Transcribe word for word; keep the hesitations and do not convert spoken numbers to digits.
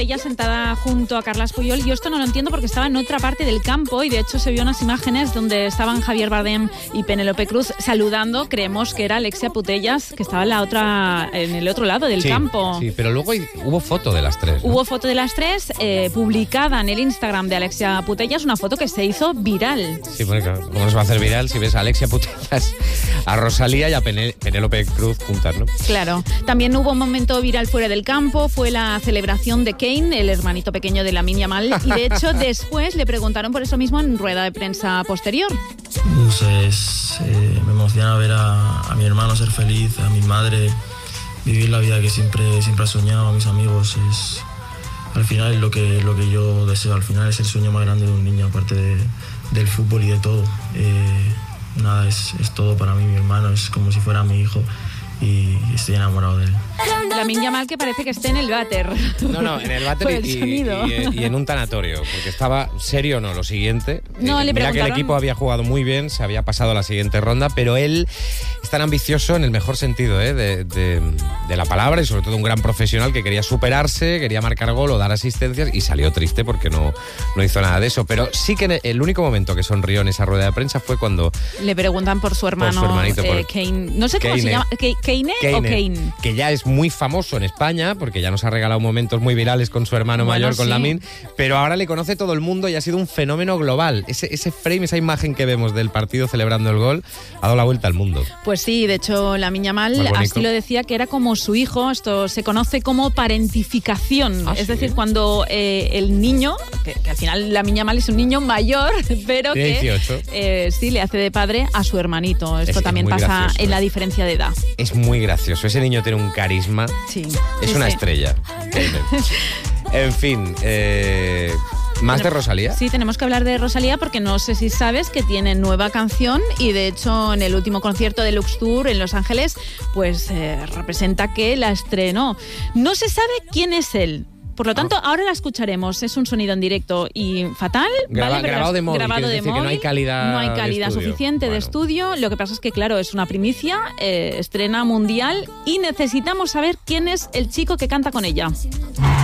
ella sentada junto a Carles Puyol. Yo esto no lo entiendo porque estaba en otra parte del campo y de hecho se vio unas imágenes donde estaban Javier Bardem y Penélope Cruz saludando. Creemos que era Alexia Putellas, que estaba en la otra, en el otro lado del sí, campo. Sí, pero luego hubo foto de las tres, ¿no? Hubo foto de las tres eh, publicada en el Instagram de Alexia Putellas, una foto que se hizo viral. Sí, bueno, claro, ¿cómo nos va a hacer viral si ves a Alexia Putellas, a Rosalía y a Pené- Penélope Cruz juntas, ¿no? Claro. También hubo un momento viral fuera del campo, fue la celebración de Kane, el hermanito pequeño de Lamine Yamal, y de hecho después le preguntaron por eso mismo en rueda de prensa posterior. No sé, es, eh, me emociona ver a, a mi hermano ser feliz, a mi madre vivir la vida que siempre, siempre ha soñado, a mis amigos. Es, al final es lo que, lo que yo deseo, al final es el sueño más grande de un niño, aparte de, del fútbol y de todo. Eh, nada, es, es todo para mí, mi hermano, es como si fuera mi hijo. Y estoy enamorado de él. Lamine Yamal que parece que esté en el váter. No, no, en el váter Por el y, sonido. y, y, y en un tanatorio, porque estaba serio o no, lo siguiente. No, eh, le mira que el preguntaron- equipo había jugado muy bien, se había pasado a la siguiente ronda, pero él es tan ambicioso en el mejor sentido ¿eh? de, de, de la palabra y sobre todo un gran profesional que quería superarse, quería marcar gol o dar asistencias y salió triste porque no, no hizo nada de eso. Pero sí que el único momento que sonrió en esa rueda de prensa fue cuando... Le preguntan por su hermano, Por su hermanito, por- eh, Kane. No sé cómo Kane. se llama. Ke- ¿Kane o Kane? Que ya es muy famoso en España, porque ya nos ha regalado momentos muy virales con su hermano Bueno, mayor, con sí. Lamine, pero ahora le conoce todo el mundo y ha sido un fenómeno global. Ese, ese frame, esa imagen que vemos del partido celebrando el gol, ha dado la vuelta al mundo. Pues sí, de hecho Lamine Yamal Muy bonito. así lo decía, que era como su hijo. Esto se conoce como parentificación. Ah, es ¿sí? decir, cuando eh, el niño, que, que al final Lamine Yamal es un niño mayor, pero Tiene que dieciocho. eh, sí le hace de padre a su hermanito. Esto Es- es también muy pasa gracioso, en la ¿eh? diferencia de edad. Es muy gracioso. Ese niño tiene un carisma. Sí. Es Sí, una sí. estrella. En fin, eh, ¿más de Rosalía? Sí, tenemos que hablar de Rosalía porque no sé si sabes que tiene nueva canción y de hecho en el último concierto de Lux Tour en Los Ángeles pues eh, representa que la estrenó. No se sabe quién es él. Por lo tanto, ahora la escucharemos. Es un sonido en directo y fatal. Graba- ¿vale? Pero grabado de móvil, grabado quiere de decir que no hay móvil. calidad No hay de calidad estudio. suficiente de Bueno. estudio. Lo que pasa es que, claro, es una primicia, eh, estrena mundial y necesitamos saber quién es el chico que canta con ella.